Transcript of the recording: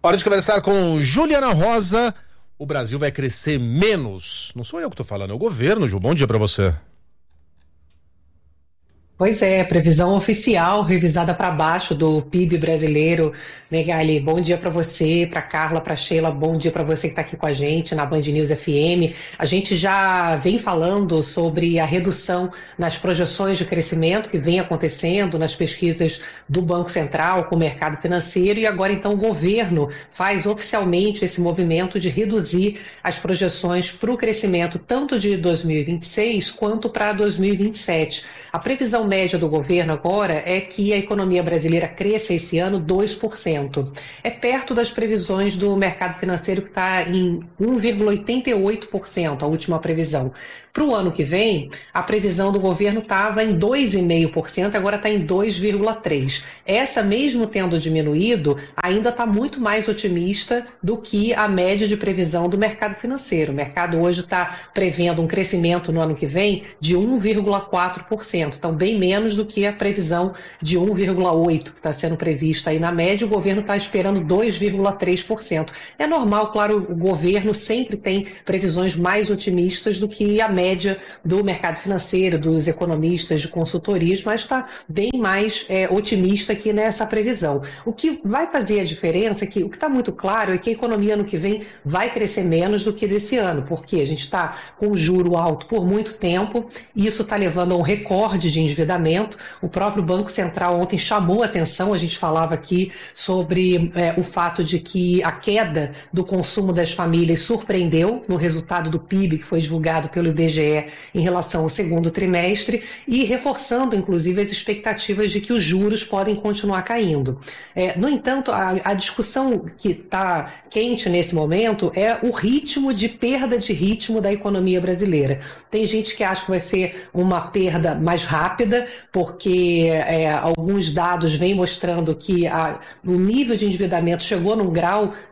Hora de conversar com Juliana Rosa. O Brasil vai crescer menos. Não sou eu que estou falando, é o governo, Ju. Bom dia para você. Pois é, previsão oficial revisada para baixo do PIB brasileiro. Megali, bom dia para você, para Carla, para Sheila, bom dia para você que está aqui com a gente na Band News FM. A gente já vem falando sobre a redução nas projeções de crescimento que vem acontecendo nas pesquisas do Banco Central com o mercado financeiro e agora então o governo faz oficialmente esse movimento de reduzir as projeções para o crescimento tanto de 2026 quanto para 2027. A previsão média do governo agora é que a economia brasileira cresça esse ano 2%. É perto das previsões do mercado financeiro que está em 1,88%, a última previsão. Para o ano que vem, a previsão do governo estava em 2,5%, agora está em 2,3%. Essa, mesmo tendo diminuído, ainda está muito mais otimista do que a média de previsão do mercado financeiro. O mercado hoje está prevendo um crescimento no ano que vem de 1,4%, então bem menos do que a previsão de 1,8% que está sendo prevista aí na média. O governo está esperando 2,3%. É normal, claro, o governo sempre tem previsões mais otimistas do que a média do mercado financeiro, dos economistas de consultorias, mas está bem mais otimista aqui nessa previsão. O que vai fazer a diferença é que o que está muito claro é que a economia ano que vem vai crescer menos do que desse ano, porque a gente está com juro alto por muito tempo e isso está levando a um recorde de endividamento. O próprio Banco Central ontem chamou a atenção, a gente falava aqui sobre o fato de que a queda do consumo das famílias surpreendeu no resultado do PIB que foi divulgado pelo IBGE em relação ao segundo trimestre e reforçando, inclusive, as expectativas de que os juros podem continuar caindo. No entanto, a discussão que está quente nesse momento é o ritmo de perda de ritmo da economia brasileira. Tem gente que acha que vai ser uma perda mais rápida, porque alguns dados vêm mostrando que o nível de endividamento chegou num grau